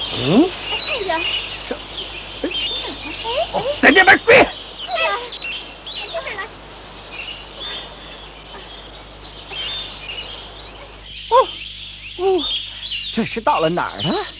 嗯， 太阳， 是，哦，在那边追。 太阳，往这边来。 哦，这是到了哪儿了？